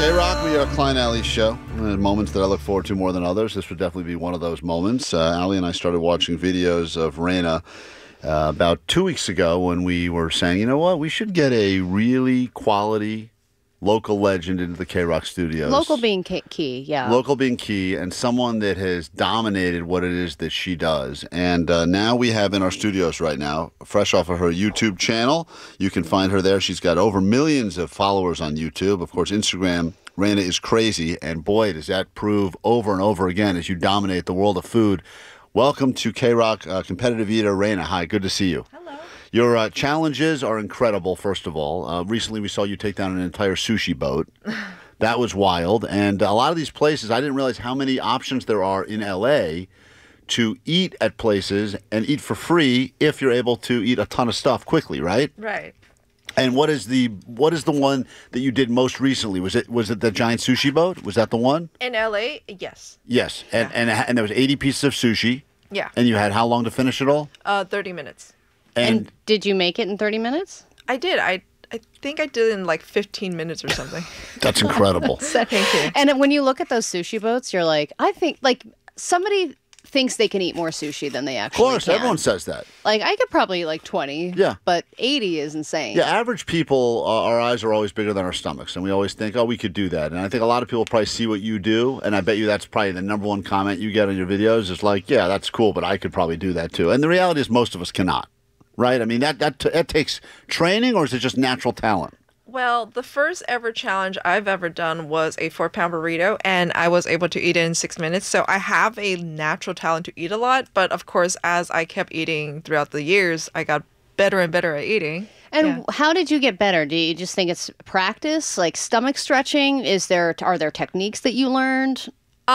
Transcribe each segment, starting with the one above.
K-Rock, we are Klein Alley's show. Moments that I look forward to more than others. This would definitely be one of those moments. Allie and I started watching videos of Raina about 2 weeks ago when we were saying, you know what, we should get a really quality local legend into the K-Rock studios. Local being key, yeah. Local being key, and someone that has dominated what it is that she does. And now we have in our studios right now, fresh off of her YouTube channel. You can find her there. She's got over millions of followers on YouTube. Of course, Instagram, Raina is crazy. And boy, does that prove over and over again as you dominate the world of food. Welcome to K-Rock Competitive Eater, Raina. Hi, good to see you. Hello. Your challenges are incredible, first of all. Recently, we saw you take down an entire sushi boat. That was wild. And a lot of these places, I didn't realize how many options there are in L.A. to eat at places and eat for free if you're able to eat a ton of stuff quickly, right? Right. And what is the one that you did most recently? Was it the giant sushi boat? Was that the one? In LA, yes. Yes. And there was 80 pieces of sushi. Yeah. And you had how long to finish it all? 30 minutes. And did you make it in 30 minutes? I did. I think I did in like 15 minutes or something. That's incredible. Thank you. And when you look at those sushi boats, you're like, I think, like, somebody thinks they can eat more sushi than they Of actually course, can. everyone says that. Like, I could probably eat like 20. Yeah. But 80 is insane. Yeah, average people, our eyes are always bigger than our stomachs, and we always think, oh, we could do that. And I think a lot of people probably see what you do, and I bet you that's probably the number one comment you get on your videos is like, yeah, that's cool, but I could probably do that too. And the reality is most of us cannot, right? I mean, that takes training, or is it just natural talent? Well, the first ever challenge I've ever done was a 4-pound burrito, and I was able to eat it in 6 minutes. So I have a natural talent to eat a lot. But of course, as I kept eating throughout the years, I got better and better at eating. And how did you get better? Do you just think it's practice, like stomach stretching? Are there techniques that you learned?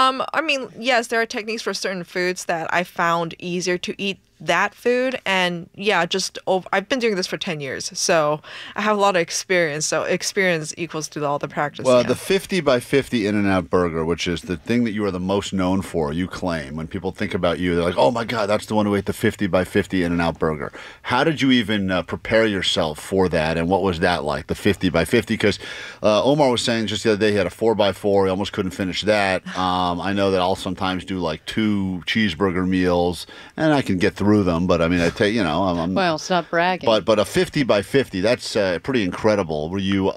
I mean, yes, there are techniques for certain foods that I found easier to eat that food. And yeah, I've been doing this for 10 years. So I have a lot of experience. So experience equals to all the practice. Well, yeah. the 50 by 50 In-N-Out burger, which is the thing that you are the most known for, you claim. When people think about you, they're like, oh my God, that's the one who ate the 50 by 50 In-N-Out burger. How did you even prepare yourself for that? And what was that like, the 50 by 50? Because Omar was saying just the other day he had a 4 by 4. He almost couldn't finish that. I know that I'll sometimes do like 2 cheeseburger meals, and I can get through them, but I mean, I tell you, Well, stop bragging. But a 50 by 50, that's pretty incredible. Were you?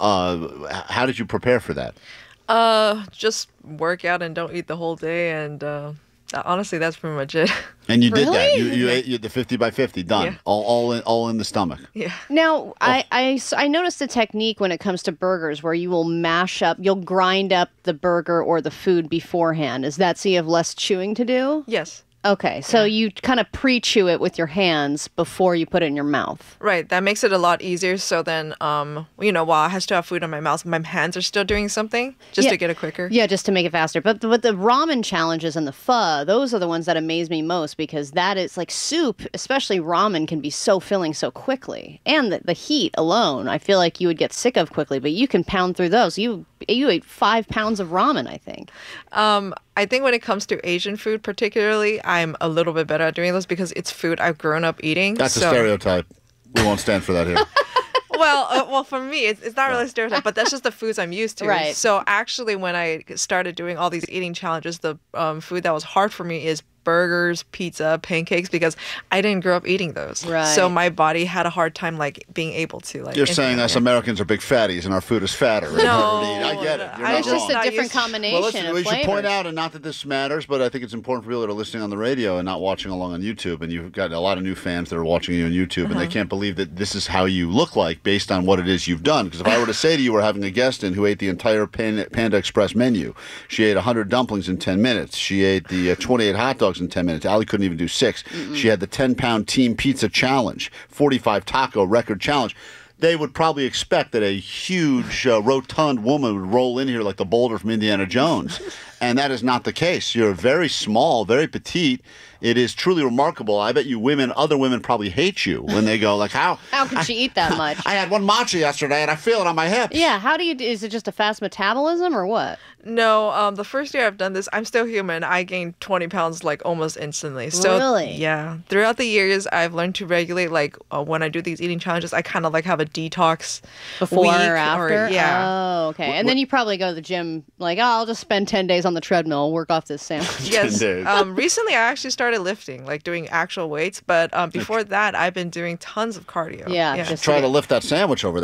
How did you prepare for that? Just work out and don't eat the whole day, and honestly, that's pretty much it. And you did that. Really? You ate the 50 by 50, done. Yeah. All in the stomach. Yeah. Now, I noticed a technique when it comes to burgers where you will you'll grind up the burger or the food beforehand. Is that so you have less chewing to do? Yes. Okay, so you kind of pre-chew it with your hands before you put it in your mouth. Right. That makes it a lot easier. So then, while I still have food in my mouth, my hands are still doing something just to get it quicker. Yeah, just to make it faster. But the ramen challenges and the pho, those are the ones that amaze me most because that is like soup, especially ramen, can be so filling so quickly. And the heat alone, I feel like you would get sick of quickly, but you can pound through those. You ate 5 pounds of ramen, I think. I think when it comes to Asian food particularly, I'm a little bit better at doing those because it's food I've grown up eating. That's a stereotype. We won't stand for that here. Well, for me, it's not really a stereotype, but that's just the foods I'm used to. Right. So actually, when I started doing all these eating challenges, the food that was hard for me is burgers, pizza, pancakes, because I didn't grow up eating those. Right. So my body had a hard time being able to You're saying us Americans are big fatties and our food is fatter. And No, harder to eat. I get it. You're not It's just wrong. a different combination Well, listen, of we flavors. should point out, and not that this matters, but I think it's important for people that are listening on the radio and not watching along on YouTube. And you've got a lot of new fans that are watching you on YouTube, and they can't believe that this is how you look like based on what it is you've done. Because if I were to say to you, we're having a guest in who ate the entire Panda Express menu. She ate 100 dumplings in 10 minutes. She ate the 28 hot dogs in 10 minutes. Allie couldn't even do 6. She had the 10-pound team pizza challenge, 45 taco record challenge. They would probably expect that a huge, rotund woman would roll in here like the boulder from Indiana Jones. And that is not the case. You're very small, very petite, It is truly remarkable. I bet you other women probably hate you when they go like, how could she eat that much? I had one matcha yesterday and I feel it on my hips. Yeah, is it just a fast metabolism or what? No, the first year I've done this, I'm still human. I gained 20 pounds like almost instantly. So really? Yeah. Throughout the years, I've learned to regulate. Like when I do these eating challenges, I kind of like have a detox Before week or after? yeah. Oh, okay. And then you probably go to the gym like, oh, I'll just spend 10 days on the treadmill, work off this sandwich. Yes. 10 days. Recently, I actually started lifting, like doing actual weights. But before that, I've been doing tons of cardio. Yeah, just Try to lift that sandwich over there.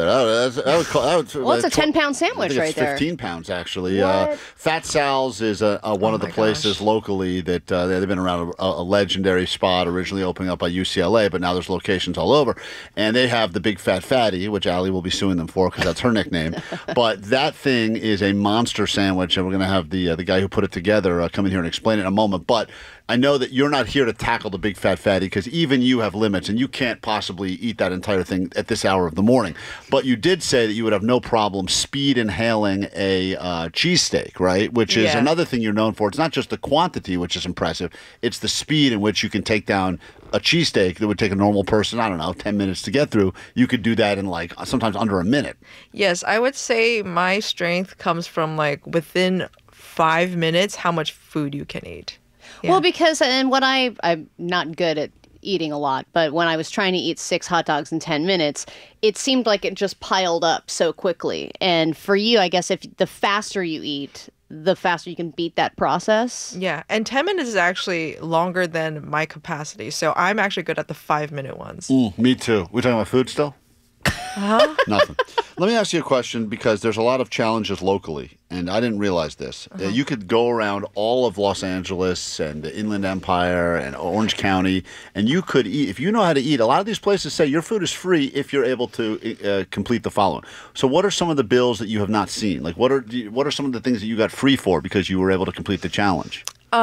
Well, it's a 10-pound sandwich right there. 15 pounds, actually. What? Fat Sal's is one of the places locally that they've been around, a legendary spot originally opening up by UCLA, but now there's locations all over. And they have the Big Fat Fatty, which Allie will be suing them for because that's her nickname. But that thing is a monster sandwich, and we're going to have the guy who put it together come in here and explain it in a moment. But I know that you're not here to tackle the Big Fat Fatty because even you have limits and you can't possibly eat that entire thing at this hour of the morning. But you did say that you would have no problem speed inhaling a cheesesteak, right? Which is another thing you're known for. It's not just the quantity, which is impressive. It's the speed in which you can take down a cheesesteak that would take a normal person, 10 minutes to get through. You could do that in like sometimes under a minute. Yes, I would say my strength comes from like within 5 minutes how much food you can eat. Yeah. Well, because, and what I'm not good at eating a lot, but when I was trying to eat 6 hot dogs in 10 minutes, it seemed like it just piled up so quickly. And for you, I guess if the faster you eat, the faster you can beat that process. Yeah, and 10 minutes is actually longer than my capacity. So I'm actually good at the 5-minute ones. Me too. We talking about food still? Nothing. Let me ask you a question because there's a lot of challenges locally, and I didn't realize this. You could go around all of Los Angeles and the Inland Empire and Orange County, and you could eat. If you know how to eat, a lot of these places say your food is free if you're able to complete the following. So what are some of the bills that you have not seen? Like what are some of the things that you got free for because you were able to complete the challenge?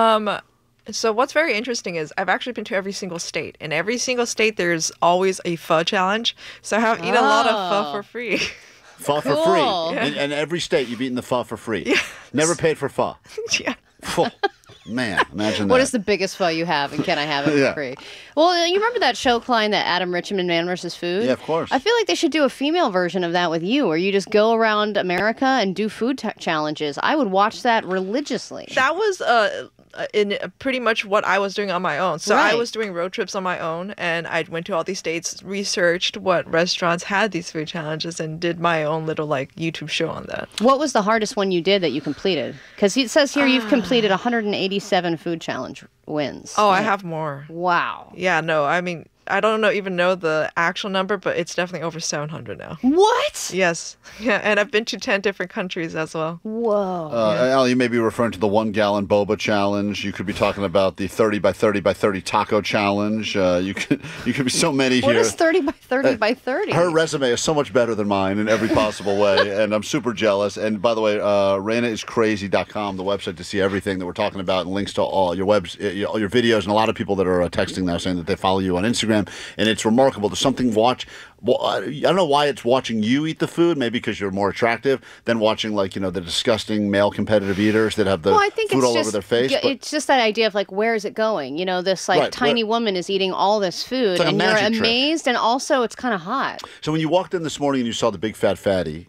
So what's very interesting is I've actually been to every single state. In every single state, there's always a pho challenge. So I have eaten a lot of pho for free. Pho for free. In every state, you've eaten the pho for free. Yeah. Never paid for pho. Yeah. Man, imagine that. What is the biggest pho you have, and can I have it for free? Well, you remember that show, Klein, that Adam Richman Man vs. Food? Yeah, of course. I feel like they should do a female version of that with you, where you just go around America and do food challenges. I would watch that religiously. That was in pretty much what I was doing on my own. So I Right. was doing road trips on my own, and I went to all these states, researched what restaurants had these food challenges, and did my own little like YouTube show on that. What was the hardest one you did that you completed? Because it says here you've completed 187 food challenge wins. Oh, I have more. Wow. Yeah, no, I mean, I don't even know the actual number, but it's definitely over 700 now. What? Yes. Yeah, and I've been to 10 different countries as well. Whoa. Al, you may be referring to the 1-gallon boba challenge. You could be talking about the 30 by 30 by 30 taco challenge. You could be so many What here. is 30 by 30 by 30? Her resume is so much better than mine in every possible way, and I'm super jealous. And by the way, ReinaIsCrazy.com, the website to see everything that we're talking about, and links to all your all your videos, and a lot of people that are texting now saying that they follow you on Instagram, and it's remarkable. There's something I don't know why it's watching you eat the food, maybe because you're more attractive than watching the disgusting male competitive eaters that have the I think food it's all just, over their face. yeah, but it's just that idea of like, where is it going? This like Right, tiny woman is eating all this food, like a and you're magic trick. amazed, and also it's kind of hot. So when you walked in this morning and you saw the Big Fat Fatty,